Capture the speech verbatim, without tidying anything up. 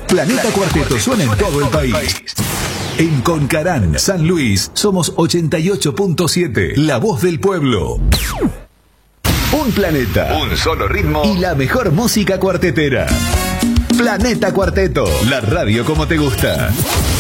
Planeta Cuarteto suena en todo el país. En Concarán, San Luis, somos ochenta y ocho punto siete, la voz del pueblo. Un planeta, un solo ritmo y la mejor música cuartetera. Planeta Cuarteto, la radio como te gusta.